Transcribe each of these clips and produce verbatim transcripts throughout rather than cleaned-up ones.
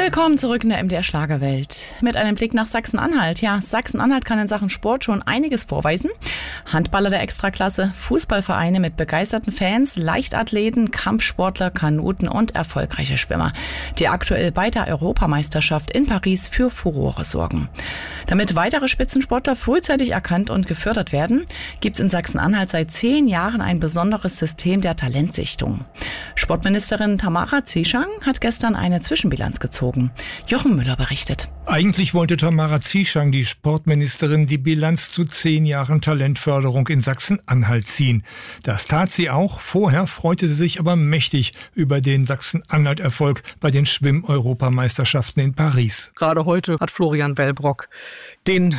Willkommen zurück in der M D R Schlagerwelt. Mit einem Blick nach Sachsen-Anhalt. Ja, Sachsen-Anhalt kann in Sachen Sport schon einiges vorweisen. Handballer der Extraklasse, Fußballvereine mit begeisterten Fans, Leichtathleten, Kampfsportler, Kanuten und erfolgreiche Schwimmer, die aktuell bei der Europameisterschaft in Paris für Furore sorgen. Damit weitere Spitzensportler frühzeitig erkannt und gefördert werden, gibt es in Sachsen-Anhalt seit zehn Jahren ein besonderes System der Talentsichtung. Sportministerin Tamara Zieschang hat gestern eine Zwischenbilanz gezogen. Jochen Müller berichtet. Eigentlich wollte Tamara Zieschang, die Sportministerin, die Bilanz zu zehn Jahren Talentförderung in Sachsen-Anhalt ziehen. Das tat sie auch. Vorher freute sie sich aber mächtig über den Sachsen-Anhalt-Erfolg bei den Schwimm-Europameisterschaften in Paris. Gerade heute hat Florian Wellbrock den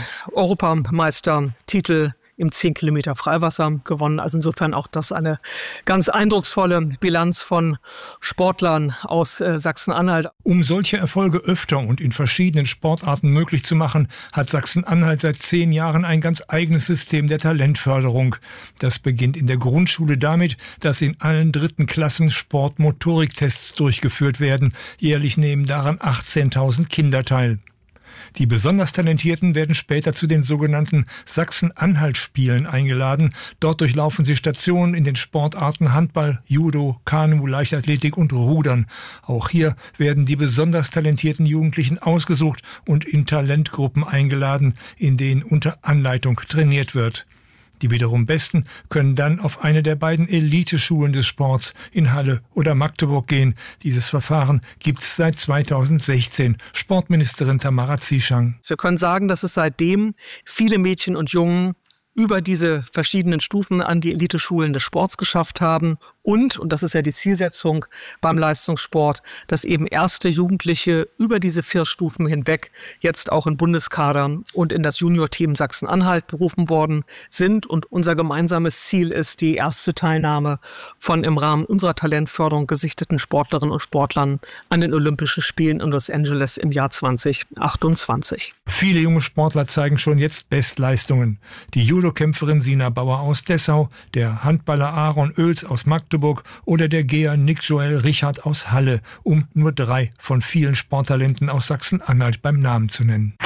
Europameistertitel im zehn Kilometer Freiwasser gewonnen. Also insofern auch das eine ganz eindrucksvolle Bilanz von Sportlern aus äh, Sachsen-Anhalt. Um solche Erfolge öfter und in verschiedenen Sportarten möglich zu machen, hat Sachsen-Anhalt seit zehn Jahren ein ganz eigenes System der Talentförderung. Das beginnt in der Grundschule damit, dass in allen dritten Klassen Sportmotoriktests durchgeführt werden. Jährlich nehmen daran achtzehntausend Kinder teil. Die besonders Talentierten werden später zu den sogenannten Sachsen-Anhalt-Spielen eingeladen. Dort durchlaufen sie Stationen in den Sportarten Handball, Judo, Kanu, Leichtathletik und Rudern. Auch hier werden die besonders talentierten Jugendlichen ausgesucht und in Talentgruppen eingeladen, in denen unter Anleitung trainiert wird. Die wiederum Besten können dann auf eine der beiden Eliteschulen des Sports in Halle oder Magdeburg gehen. Dieses Verfahren gibt es seit zweitausendsechzehn. Sportministerin Tamara Zieschang. Wir können sagen, dass es seitdem viele Mädchen und Jungen über diese verschiedenen Stufen an die Eliteschulen des Sports geschafft haben. Und, und das ist ja die Zielsetzung beim Leistungssport, dass eben erste Jugendliche über diese vier Stufen hinweg jetzt auch in Bundeskader und in das Juniorteam Sachsen-Anhalt berufen worden sind. Und unser gemeinsames Ziel ist die erste Teilnahme von im Rahmen unserer Talentförderung gesichteten Sportlerinnen und Sportlern an den Olympischen Spielen in Los Angeles im Jahr zweitausendachtundzwanzig. Viele junge Sportler zeigen schon jetzt Bestleistungen. Die Judokämpferin Sina Bauer aus Dessau, der Handballer Aaron Oels aus Magdeburg oder der Geher Nick Joel Richard aus Halle, um nur drei von vielen Sporttalenten aus Sachsen-Anhalt beim Namen zu nennen.